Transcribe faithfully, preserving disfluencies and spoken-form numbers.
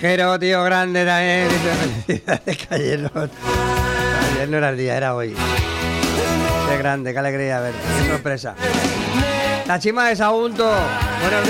Quiero, tío, grande también. Felicidades, que ayer no, ayer no era el día, era hoy. Qué grande, qué alegría, a ver, qué sorpresa. La Chima de Sagunto. Buenos días.